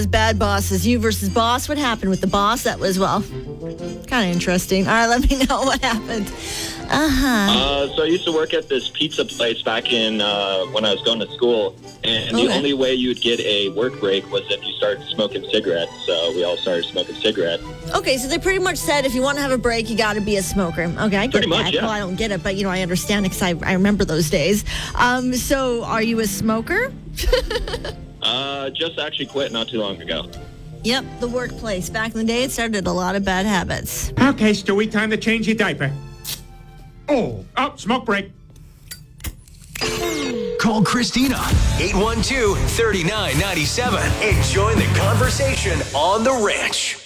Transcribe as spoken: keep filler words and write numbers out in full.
Bad bosses, you versus boss. What happened with the boss? That was, well, kind of interesting. All right, let me know what happened. Uh-huh. Uh, so I used to work at this pizza place back in uh, when I was going to school, and Okay. the only way you would get a work break was if you started smoking cigarettes. So we all started smoking cigarettes. Okay, so they pretty much said if you want to have a break, you got to be a smoker. Okay, I get Pretty that. much, yeah. Well, I don't get it, but, you know, I understand it because I, I remember those days. Um, so are you a smoker? Uh, just actually quit not too long ago. Yep, the workplace. Back in the day, it started a lot of bad habits. Okay, Stewie, time to change your diaper. Oh, oh, smoke break. Call Christina, eight one two, three nine nine seven, and join the conversation on The Ranch.